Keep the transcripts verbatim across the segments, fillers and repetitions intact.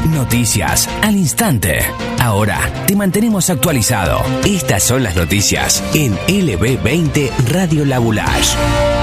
Noticias al instante. Ahora te mantenemos actualizado. Estas son las noticias en L B veinte Radio La Boulage.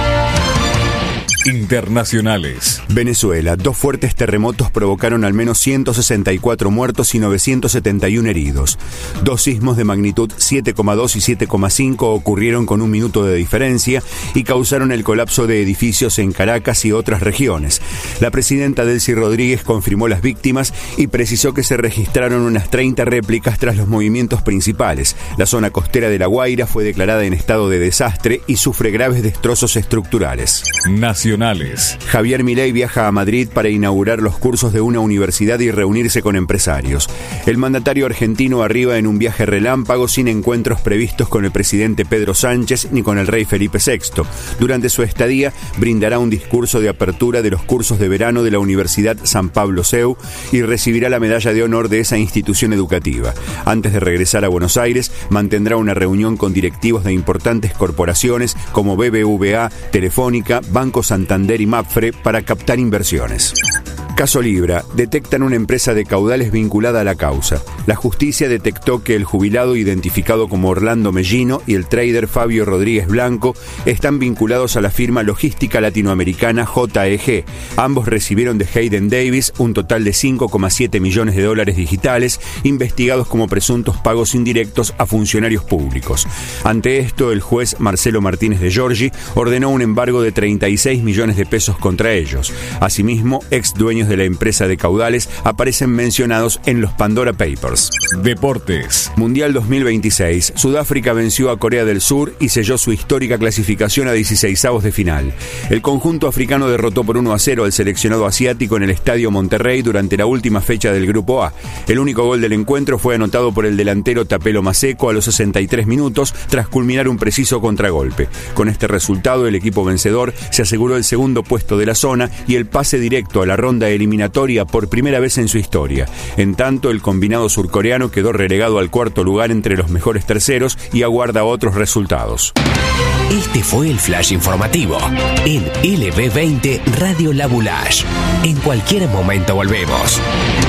Internacionales. Venezuela. Dos fuertes terremotos provocaron al menos ciento sesenta y cuatro muertos y novecientos setenta y uno heridos. Dos sismos de magnitud siete coma dos y siete coma cinco ocurrieron con un minuto de diferencia y causaron el colapso de edificios en Caracas y otras regiones. La presidenta Delcy Rodríguez confirmó las víctimas y precisó que se registraron unas treinta réplicas tras los movimientos principales. La zona costera de La Guaira fue declarada en estado de desastre y sufre graves destrozos estructurales. Nacionales. Javier Milei viaja a Madrid para inaugurar los cursos de una universidad y reunirse con empresarios. El mandatario argentino arriba en un viaje relámpago sin encuentros previstos con el presidente Pedro Sánchez ni con el rey Felipe sexto. Durante su estadía brindará un discurso de apertura de los cursos de verano de la Universidad San Pablo C E U y recibirá la medalla de honor de esa institución educativa. Antes de regresar a Buenos Aires, mantendrá una reunión con directivos de importantes corporaciones como B B V A, Telefónica, Banco Santander Santander y Mapfre para captar inversiones. Caso Libra. Detectan una empresa de caudales vinculada a la causa. La justicia detectó que el jubilado identificado como Orlando Mellino y el trader Fabio Rodríguez Blanco están vinculados a la firma logística latinoamericana J E G. Ambos recibieron de Hayden Davis un total de cinco coma siete millones de dólares digitales, investigados como presuntos pagos indirectos a funcionarios públicos. Ante esto, el juez Marcelo Martínez de Giorgi ordenó un embargo de treinta y seis millones de pesos contra ellos. Asimismo, ex dueños de la empresa de caudales aparecen mencionados en los Pandora Papers. Deportes. Mundial dos mil veintiséis. Sudáfrica venció a Corea del Sur y selló su histórica clasificación a dieciseisavos de final. El conjunto africano derrotó por uno a cero al seleccionado asiático en el Estadio Monterrey durante la última fecha del Grupo A. El único gol del encuentro fue anotado por el delantero Tapelo Maseco a los sesenta y tres minutos tras culminar un preciso contragolpe. Con este resultado, el equipo vencedor se aseguró el segundo puesto de la zona y el pase directo a la ronda eliminatoria por primera vez en su historia. En tanto, el combinado surcoreano quedó relegado al cuarto lugar entre los mejores terceros y aguarda otros resultados. Este fue el flash informativo en L B veinte Radio La Boulage. En cualquier momento volvemos.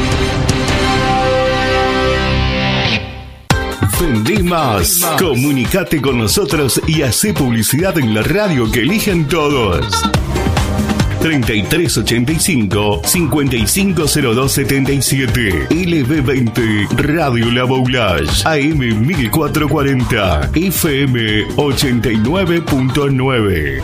Vendí más. Comunicate con nosotros y hacé publicidad en la radio que eligen todos. treinta y tres ochenta y cinco, cincuenta y cinco cero dos setenta y siete. L B veinte Radio La Boulage. A M mil cuatrocientos cuarenta. F M ochenta y nueve punto nueve.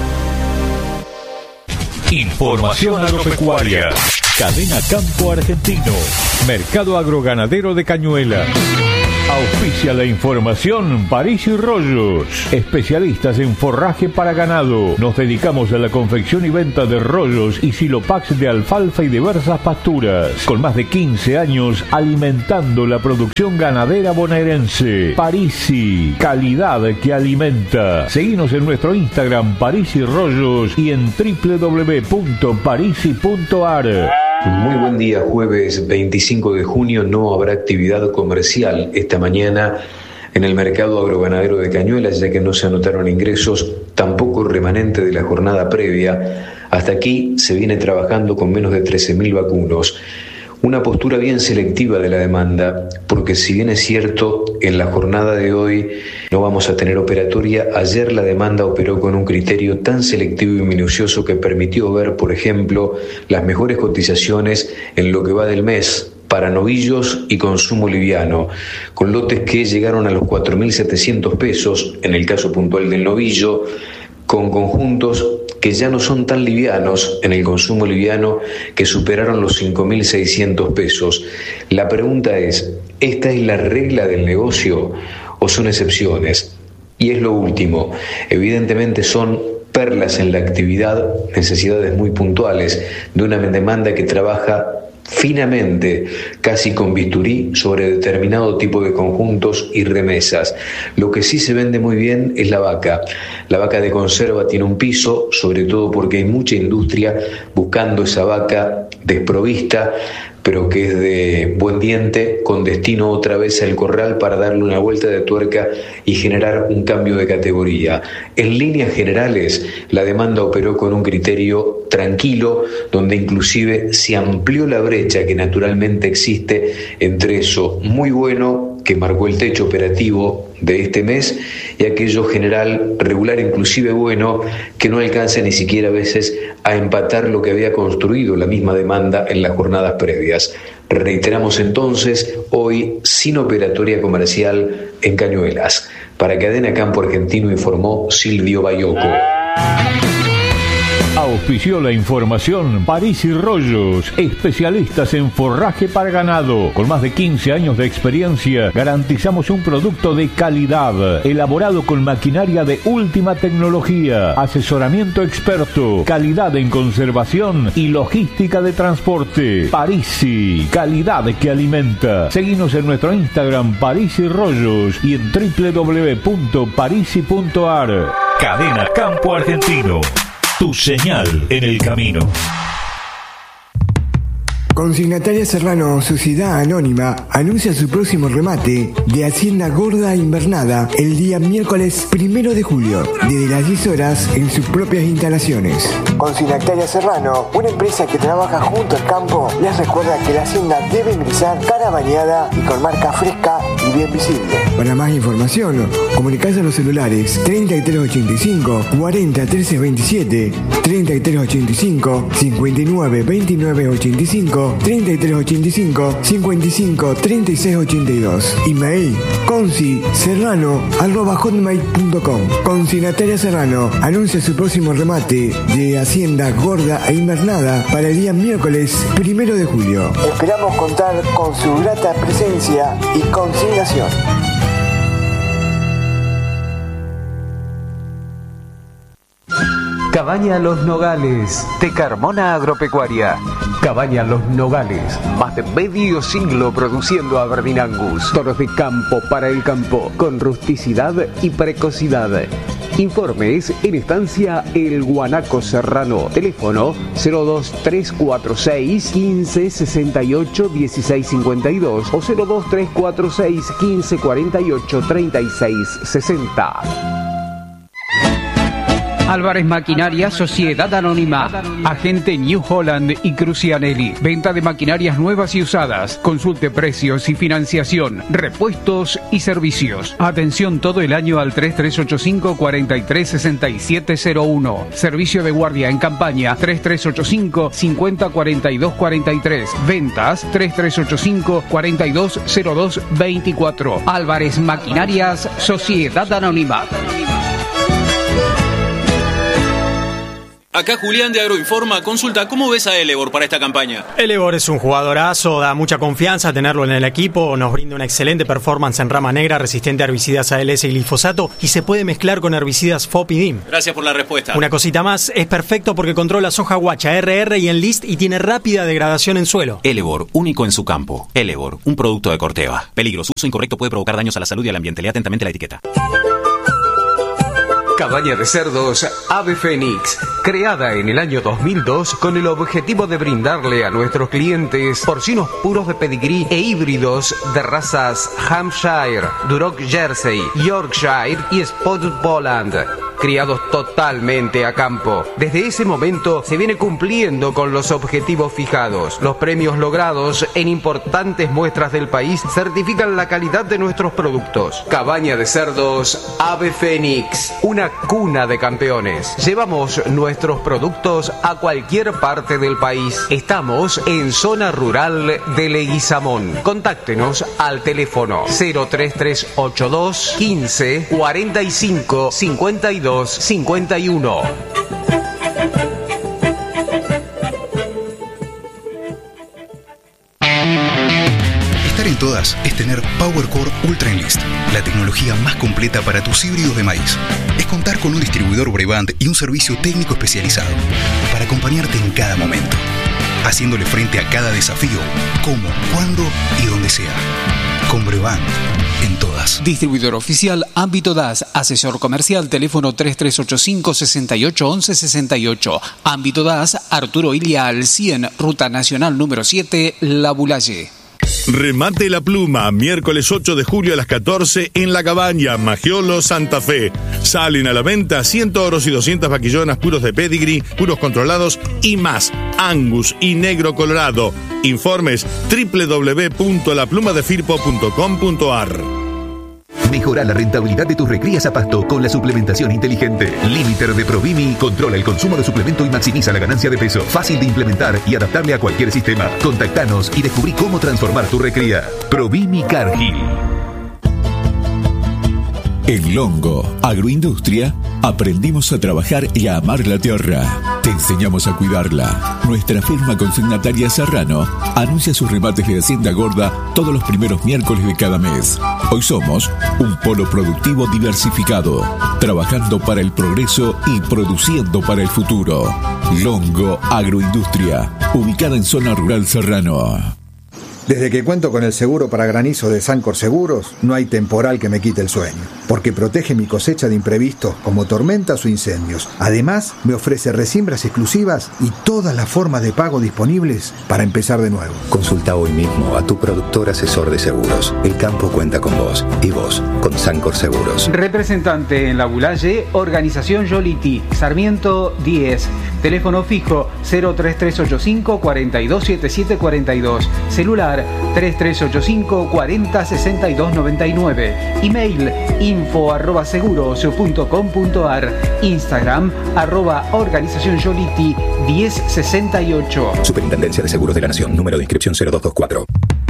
Información agropecuaria. Cadena Campo Argentino. Mercado agroganadero de Cañuelas. Auspicia la información París y Rollos, especialistas en forraje para ganado. Nos dedicamos a la confección y venta de rollos y silopax de alfalfa y diversas pasturas. Con más de quince años alimentando la producción ganadera bonaerense. Parisi, calidad que alimenta. Seguinos en nuestro Instagram París y Rollos y en doble u doble u doble u punto parisi punto a r. Muy buen día, jueves veinticinco de junio. No habrá actividad comercial esta mañana en el mercado agroganadero de Cañuelas, ya que no se anotaron ingresos, tampoco remanente de la jornada previa. Hasta aquí se viene trabajando con menos de trece mil vacunos. Una postura bien selectiva de la demanda, porque si bien es cierto, en la jornada de hoy no vamos a tener operatoria, ayer la demanda operó con un criterio tan selectivo y minucioso que permitió ver, por ejemplo, las mejores cotizaciones en lo que va del mes para novillos y consumo liviano, con lotes que llegaron a los cuatro mil setecientos pesos, en el caso puntual del novillo, con conjuntos que ya no son tan livianos en el consumo liviano, que superaron los cinco mil seiscientos pesos. La pregunta es, ¿esta es la regla del negocio o son excepciones? Y es lo último, evidentemente son perlas en la actividad, necesidades muy puntuales de una demanda que trabaja finamente, casi con bisturí, sobre determinado tipo de conjuntos y remesas. Lo que sí se vende muy bien es la vaca. La vaca de conserva tiene un piso, sobre todo porque hay mucha industria buscando esa vaca desprovista, pero que es de buen diente, con destino otra vez al corral para darle una vuelta de tuerca y generar un cambio de categoría. En líneas generales, la demanda operó con un criterio tranquilo, donde inclusive se amplió la brecha que naturalmente existe entre eso muy bueno, que marcó el techo operativo de este mes, y aquello general, regular, inclusive bueno, que no alcanza ni siquiera a veces a empatar lo que había construido la misma demanda en las jornadas previas. Reiteramos entonces, hoy sin operatoria comercial en Cañuelas. Para Cadena Campo Argentino informó Silvio Bayoco. Auspició la información París y Rollos, especialistas en forraje para ganado. Con más de quince años de experiencia, garantizamos un producto de calidad, elaborado con maquinaria de última tecnología, asesoramiento experto, calidad en conservación y logística de transporte. Parisi, calidad que alimenta. Seguinos en nuestro Instagram París y Rollos y en doble u doble u doble u punto parisi punto a r. Cadena Campo Argentino. Tu señal en el camino. Consignataria Serrano, Sociedad Anónima, anuncia su próximo remate de Hacienda Gorda Invernada el día miércoles primero de julio, desde las diez horas en sus propias instalaciones. Consignataria Serrano, una empresa que trabaja junto al campo, les recuerda que la Hacienda debe ingresar cara bañada y con marca fresca y bien visible. Para más información, comunicarse a los celulares treinta y tres ochenta y cinco, cuarenta, trece veintisiete, treinta y tres ochenta y cinco, cincuenta y nueve, veintinueve ochenta y cinco, treinta y tres ochenta y cinco, cincuenta y cinco, treinta y seis ochenta y dos. Email consi serrano arroba hotmail punto com. Consignataria Serrano anuncia su próximo remate de Hacienda Gorda e Invernada para el día miércoles primero de julio. Esperamos contar con su grata presencia y consignación. Cabaña Los Nogales, de Carmona Agropecuaria. Cabaña Los Nogales, más de medio siglo produciendo Aberdeen Angus. Toros de campo para el campo, con rusticidad y precocidad. Informes en Estancia El Guanaco Serrano. Teléfono cero dos tres cuatro seis, quince, sesenta y ocho, dieciséis cincuenta y dos o cero dos tres cuatro seis, quince, cuarenta y ocho, treinta y seis sesenta. Álvarez Maquinaria, Sociedad Anónima, agente New Holland y Crucianelli. Venta de maquinarias nuevas y usadas. Consulte precios y financiación, repuestos y servicios. Atención todo el año al tres tres ocho cinco, cuatro tres seis siete cero uno. Servicio de guardia en campaña tres tres ocho cinco, cincuenta, cuarenta y dos cuarenta y tres. Ventas tres tres ocho cinco, cuarenta y dos cero dos veinticuatro. Álvarez Maquinarias, Sociedad Anónima. Acá Julián de Agroinforma. Consulta, ¿cómo ves a Elevor para esta campaña? Elevor es un jugadorazo, da mucha confianza tenerlo en el equipo, nos brinda una excelente performance en rama negra, resistente a herbicidas A L S y glifosato, y se puede mezclar con herbicidas F O P y D I M. Gracias por la respuesta. Una cosita más, es perfecto porque controla soja guacha, R R y enlist y tiene rápida degradación en suelo. Elevor, único en su campo. Elevor, un producto de Corteva. Peligro, su uso incorrecto puede provocar daños a la salud y al ambiente. Lea atentamente la etiqueta. Cabaña de cerdos Ave Fénix, creada en el año dos mil dos con el objetivo de brindarle a nuestros clientes porcinos puros de pedigrí e híbridos de razas Hampshire, Duroc Jersey, Yorkshire y Spotted Poland, criados totalmente a campo. Desde ese momento se viene cumpliendo con los objetivos fijados. Los premios logrados en importantes muestras del país certifican la calidad de nuestros productos. Cabaña de cerdos Ave Fénix, una cuna de campeones. Llevamos nuestros productos a cualquier parte del país. Estamos en zona rural de Leguizamón. Contáctenos al teléfono cero tres tres ocho dos, quince, cuarenta y cinco, cincuenta y dos, cincuenta y uno. Estar en todas es tener PowerCore Ultra Enlist, la tecnología más completa para tus híbridos de maíz. Es contar con un distribuidor Brevant y un servicio técnico especializado para acompañarte en cada momento, haciéndole frente a cada desafío, como, cuando y donde sea. Con Brevant, en todas. Distribuidor oficial Ámbito D A S, asesor comercial, teléfono tres tres ocho cinco, seis ocho uno uno seis ocho. Ámbito D A S, Arturo Ilia al cien, Ruta Nacional número siete, La Bulaye. Remate la Pluma, miércoles ocho de julio a las catorce en La Cabaña, Magiolo, Santa Fe. Salen a la venta cien toros y doscientas vaquillonas puros de pedigree, puros controlados y más. Angus y negro colorado. Informes doble u doble u doble u punto la pluma de firpo punto com punto a r. Mejora la rentabilidad de tus recrías a pasto con la suplementación inteligente. Limiter de Provimi controla el consumo de suplemento y maximiza la ganancia de peso. Fácil de implementar y adaptable a cualquier sistema. Contactanos y descubrí cómo transformar tu recría. Provimi Cargill. En Longo Agroindustria aprendimos a trabajar y a amar la tierra. Te enseñamos a cuidarla. Nuestra firma consignataria Serrano anuncia sus remates de Hacienda Gorda todos los primeros miércoles de cada mes. Hoy somos un polo productivo diversificado, trabajando para el progreso y produciendo para el futuro. Longo Agroindustria, ubicada en zona rural Serrano. Desde que cuento con el seguro para granizo de Sancor Seguros, no hay temporal que me quite el sueño, porque protege mi cosecha de imprevistos como tormentas o incendios. Además, me ofrece resiembras exclusivas y todas las formas de pago disponibles para empezar de nuevo. Consulta hoy mismo a tu productor asesor de seguros. El campo cuenta con vos y vos con Sancor Seguros. Representante en La Bulaye, Organización Yoliti, Sarmiento diez. Teléfono fijo cero tres tres ocho cinco, cuatro dos siete siete cuatro dos. Celular tres tres ocho cinco, cuatro cero, seis dos nueve nueve. Email info arroba seguros punto com punto a r. Instagram arroba organización Yoliti diez sesenta y ocho. Superintendencia de Seguros de la Nación. Número de inscripción cero dos dos cuatro.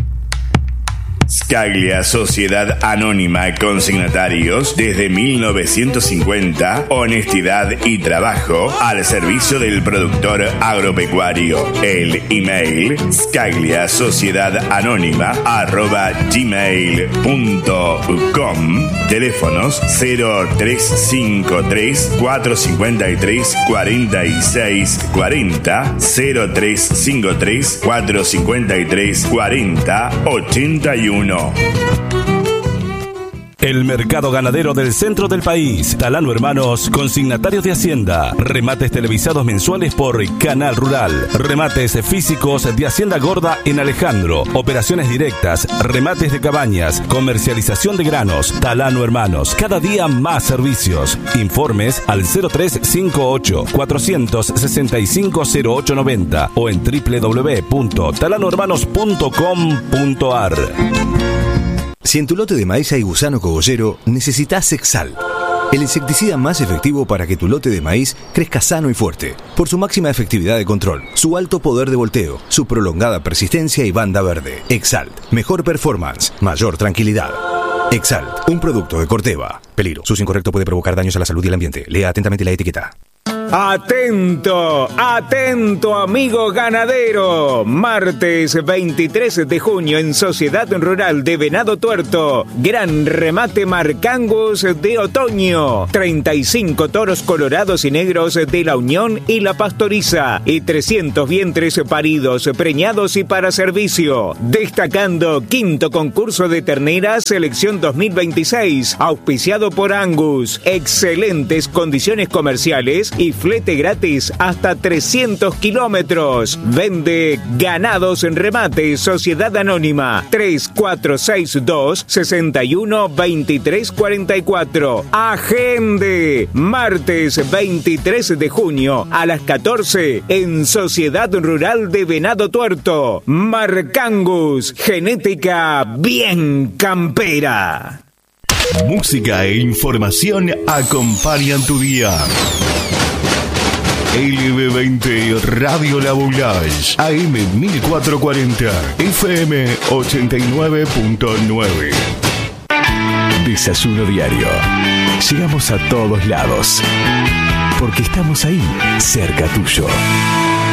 Scaglia, Sociedad Anónima, consignatarios desde mil novecientos cincuenta, honestidad y trabajo al servicio del productor agropecuario. El email scaglia sociedad anónima arroba gmail punto com. Teléfonos cero tres cinco tres, cuatro cinco tres, cuatro seis cuatro cero, cero tres cinco tres, cuatro cinco tres, cuatro cero, ocho uno. El mercado ganadero del centro del país. Talano Hermanos, consignatarios de Hacienda. Remates televisados mensuales por Canal Rural. Remates físicos de Hacienda Gorda en Alejandro. Operaciones directas, remates de cabañas, comercialización de granos. Talano Hermanos, cada día más servicios. Informes al cero tres cinco ocho, cuatro seis cinco, cero ocho nueve cero o en doble u doble u doble u punto talano hermanos punto com punto a r. Si en tu lote de maíz hay gusano cogollero, necesitas Exalt, el insecticida más efectivo para que tu lote de maíz crezca sano y fuerte, por su máxima efectividad de control, su alto poder de volteo, su prolongada persistencia y banda verde. Exalt, mejor performance, mayor tranquilidad. Exalt, un producto de Corteva. Peligro, su uso incorrecto puede provocar daños a la salud y el ambiente. Lea atentamente la etiqueta. Atento, atento amigo ganadero. Martes veintitrés de junio en Sociedad Rural de Venado Tuerto. Gran remate Marcangus de otoño. treinta y cinco toros colorados y negros de la Unión y la Pastoriza. Y trescientos vientres paridos, preñados y para servicio. Destacando quinto concurso de terneras selección dos mil veintiséis. Auspiciado por Angus. Excelentes condiciones comerciales y flete gratis hasta trescientos kilómetros. Vende Ganados en Remate, Sociedad Anónima, tres cuatro seis dos, seis uno dos tres cuatro cuatro. Agende, martes veintitrés de junio a las catorce en Sociedad Rural de Venado Tuerto. Marcangus, genética bien campera. Música e información acompañan tu día. L B veinte Radio La Bulaye, A M mil cuatrocientos cuarenta, F M ochenta y nueve punto nueve. Desayuno diario. Llegamos a todos lados. Porque estamos ahí, cerca tuyo.